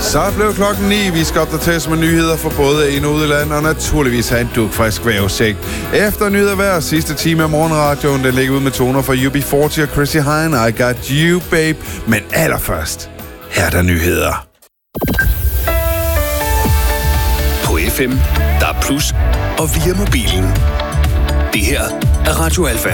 Så blev klokken 9. Vi skal opdateres med nyheder for både ind- og udland, og naturligvis have en dugfrisk vejrudsigt. Efter nyheder hver sidste time af morgenradioen, den ligger ud med toner fra UB40 og Chrissy Hine, I Got You, Babe. Men allerførst, her er der nyheder. På FM, der er plus, og via mobilen. Det her er Radio Alfa.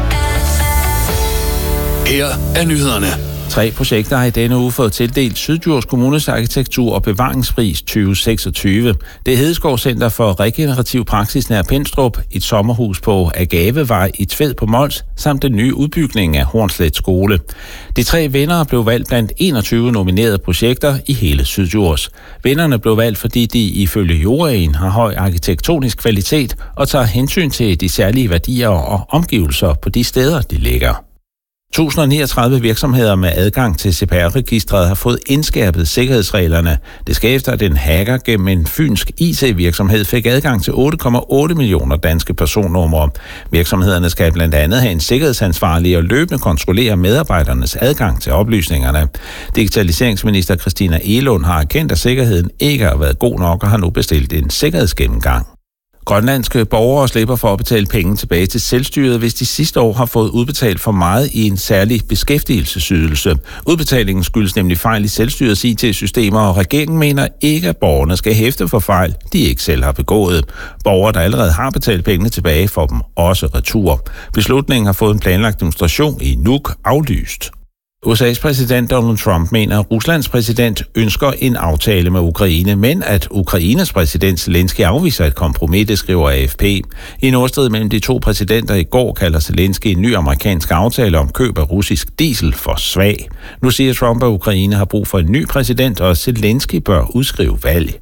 Her er nyhederne. 3 projekter har i denne uge fået tildelt Syddjurs Kommunes Arkitektur- og Bevaringspris 2026. Det er Hedeskov Center for Regenerativ Praksis nær Pindstrup, et sommerhus på Agavevej i Tved på Mols, samt den nye udbygning af Hornslet Skole. De 3 vindere blev valgt blandt 21 nominerede projekter i hele Syddjurs. Vinderne blev valgt, fordi de ifølge juryen har høj arkitektonisk kvalitet og tager hensyn til de særlige værdier og omgivelser på de steder, de ligger. 1039 virksomheder med adgang til CPR-registret har fået indskærpet sikkerhedsreglerne. Det sker efter, at en hacker gennem en fynsk IT-virksomhed fik adgang til 8,8 millioner danske personnumre. Virksomhederne skal blandt andet have en sikkerhedsansvarlig og løbende kontrollere medarbejdernes adgang til oplysningerne. Digitaliseringsminister Christina Egelund har erkendt, at sikkerheden ikke har været god nok og har nu bestilt en sikkerhedsgennemgang. Grønlandske borgere slipper for at betale penge tilbage til selvstyret, hvis de sidste år har fået udbetalt for meget i en særlig beskæftigelsesydelse. Udbetalingen skyldes nemlig fejl i selvstyrets IT-systemer, og regeringen mener ikke, at borgerne skal hæfte for fejl, de ikke selv har begået. Borgere, der allerede har betalt pengene tilbage, får dem også retur. Beslutningen har fået en planlagt demonstration i Nuuk aflyst. USA's præsident Donald Trump mener, at Ruslands præsident ønsker en aftale med Ukraine, men at Ukraines præsident Zelensky afviser et kompromis, det skriver AFP. I en ordstrid mellem de 2 præsidenter i går kalder Zelensky en ny amerikansk aftale om køb af russisk diesel for svag. Nu siger Trump, at Ukraine har brug for en ny præsident, og Zelensky bør udskrive valg.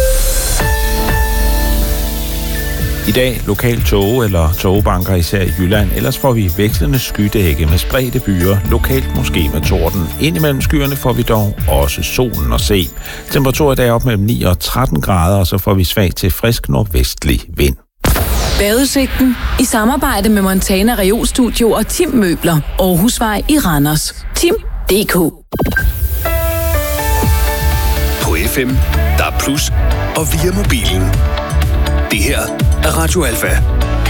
I dag lokal tåge eller tågebanker især i Jylland, ellers får vi vekslende skydække med spredte byer, lokalt måske med torden. Indimellem skyerne får vi dog også solen at se. Temperaturen er op mellem 9 og 13 grader, og så får vi svag til frisk nordvestlig vind. Vejrudsigten i samarbejde med Montana Reolstudio og Tim Møbler, Aarhusvej i Randers. Tim.dk. På FM, der er plus, og via mobilen. Det her er Radio Alfa.